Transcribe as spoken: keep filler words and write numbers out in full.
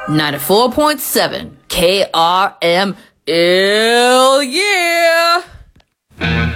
ninety-four point seven K R M L, yeah!